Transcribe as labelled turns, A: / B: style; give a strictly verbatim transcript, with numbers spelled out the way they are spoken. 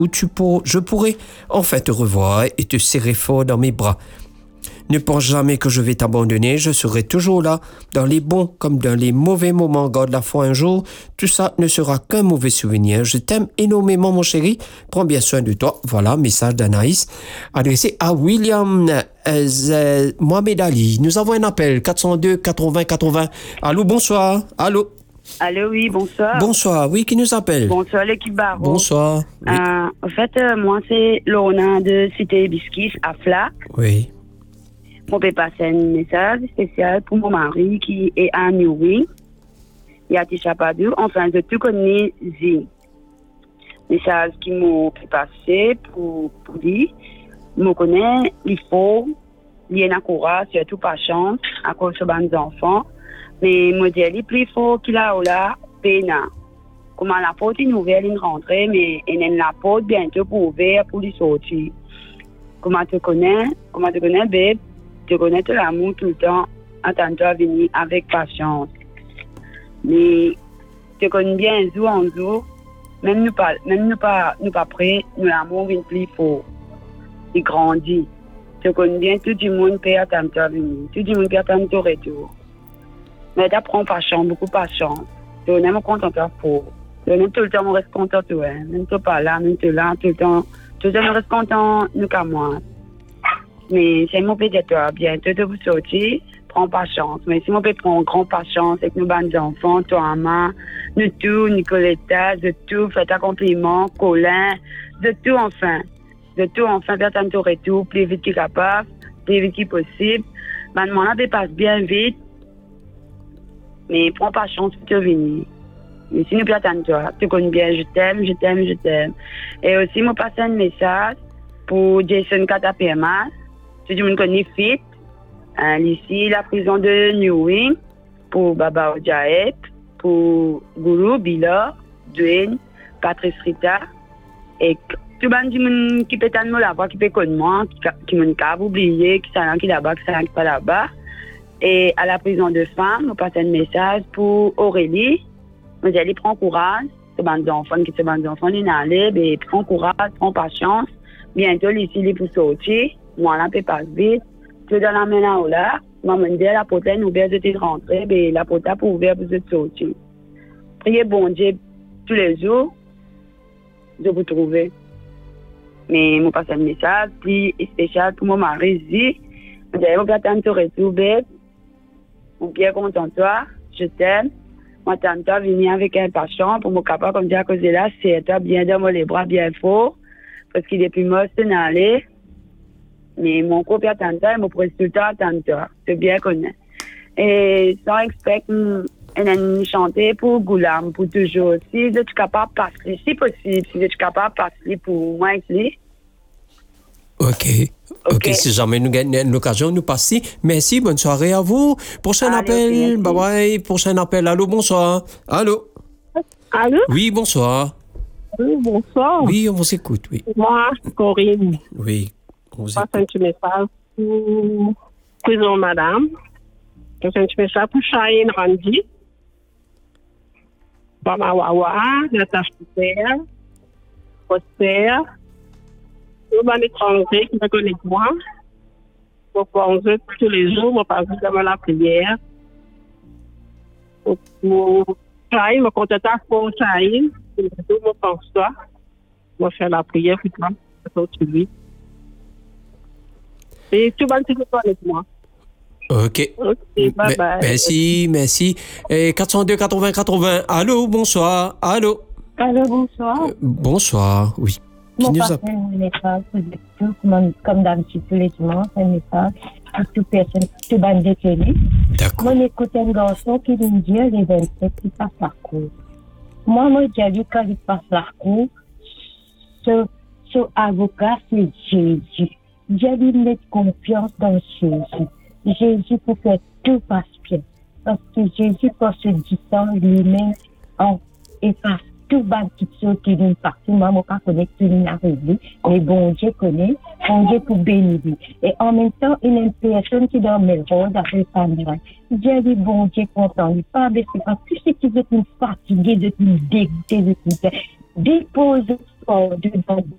A: où tu pour, je pourrai enfin te revoir et te serrer fort dans mes bras. Ne pense jamais que je vais t'abandonner, je serai toujours là, dans les bons comme dans les mauvais moments. Garde la foi un jour, tout ça ne sera qu'un mauvais souvenir. Je t'aime énormément, mon chéri, prends bien soin de toi. Voilà, message d'Anaïs, adressé à William euh, euh, Mohamed Ali. Nous avons un appel, quatre cent deux quatre-vingts quatre-vingts. Allô, bonsoir, allô.
B: Allô, oui, bonsoir.
A: Bonsoir, oui, qui nous appelle?
B: Bonsoir, l'équipe Barreau.
A: Bonsoir. Oui.
B: Euh, en fait, euh, moi, c'est Lorna de Cité Biscuits à Flac.
A: Oui.
B: On peut passer un message spécial pour mon mari qui est à Newry. Il y a Tisha Padou. Enfin, je tout connais Zine. Message qui m'a fait passer pour, pour lui. Je me connais, il faut, il y a un courage, surtout pas chance, à cause de mes enfants. Mais je dis, il plus fort qu'il a là, peine. Comment la porte est ouverte, il rentre, mais il y a la porte bientôt pour ouvrir, pour lui sortir. Comment tu connais, comment tu connais, bébé? Tu connais tout l'amour tout le temps, attends-toi venir avec patience. Mais tu connais bien jour en jour, même nous pas, même nous pas, nous pas prêts, nous l'amour vient plus fort. Il grandit. Tu connais bien tout le monde peut attendre venir, tout le monde peut attendre ton retour. Mais tu prends patience, beaucoup patience. Tu es même content pour. Tu es tout le temps, on reste content toi. Même tu pas là, même tu là, tout le temps, tout le temps, on reste content, nous qu'à moi. Mais c'est mon pédé toi, bientôt de vous sortir, prends patience. Mais si mon pédé prend grand patience avec nos bonnes enfants, toi, maman, nous tous, Nicoletta, de tout, faites un compliment, Colin, de tout enfin. De tout enfin, faire ton retour, plus vite qu'il est capable, plus vite qu'il est possible. Maintenant, là, passe bien vite, mais prends patience pour te venir. Mais si nous peut attendre toi, tu connais bien, je t'aime, je t'aime, je t'aime. Et aussi, moi, passe un message pour Jason Katapema. Tout le monde connaît Fit, hein, ici, la prison de Newry, pour Baba Ojaet, pour Guru, Bila, Dwayne, Patrice Rita, et tout le monde qui peut attendre la voix, qui peut connaître moi, qui m'a pas oublié, qui s'en qui là-bas, qui s'en pas là-bas. Et à la prison de femmes, on passe un message pour Aurélie. On dit, allez, prends courage, c'est bon enfants, qui sont bons enfants, ils n'allent, mais prends courage, prends patience. Bientôt, ici, ils pour sortir. Moi, là, peut pas vite. Tu dans la main là, là. Maman dit, la porte est ouverte, de te rentrer, mais la porte est ouverte pour te sortir. Priez bon Dieu tous les jours, de vous trouver. Mais, je passe un message, plus spécial pour mon mari, dit, je vais attendre ton retour, bébé. Je suis bien content de toi, je t'aime. Moi, t'entends venir avec un patient pour me capable, comme dire à cause de là, c'est toi bien dans les bras bien fort, parce qu'il est plus moche de n'aller. Mais mon couple attend ça, il me presse tout le temps attendre ça. C'est bien connu. Et sans expect, elle a chanté pour Goulam, pour toujours. Si je suis capable de passer, si possible, si je suis capable de passer pour moi, ici.
A: Ok. Ok, okay. Si jamais nous gagnons l'occasion, nous passons. Merci, bonne soirée à vous. Prochain Allez, appel, okay, bye bye. Prochain appel, allô, bonsoir. Allô.
C: Allô.
A: Oui, bonsoir.
C: Oui, bonsoir.
A: Oui, on vous écoute, oui.
C: Moi, Corinne.
A: Oui. On vous
C: passe un petit message pour prison madame. Passe un petit message pour Chahine Randy. Mama Wawa, Natacha Père, Prosper. Tout le étranger qui me connaît moi. Je pense tous les jours, je passe devant la prière. Pour Chahine, je contente pour Chahine. Je pense toi. Je fais la prière pour toi. Je suis et tout le monde qui avec moi.
A: Ok.
C: okay bye bye.
A: Merci, merci. Et quatre cent deux quatre-vingts quatre-vingts. Allô, bonsoir. Allô.
D: Allô, bonsoir.
A: Euh, bonsoir, oui.
D: Qui Mon nous appelle un message pour tout, comme d'habitude, tous les dimanches, un message pour toute personne, tout bande de télé.
A: D'accord.
D: Moi, j'écoute un garçon qui me dit les vingt-sept qui passe la cour. Moi, moi, j'ai vu quand il passe la cour, ce, ce avocat, c'est Jésus. J'ai dû mettre confiance dans Jésus. Jésus pour que tout passe bien. Parce que Jésus, quand se dit ça, lui-même, efface tout bas qui sont qui viennent partout. Moi, je ne connais pas tout le monde, mais bon Dieu connaît, bon Dieu pour bénir. Et en même temps, il y a une personne qui est dans mes rôles avec sa mère. Dieu dit, bon Dieu content, il pas baisser parce que ce qui veut nous fatiguer, de nous dégoûter, de nous déposer devant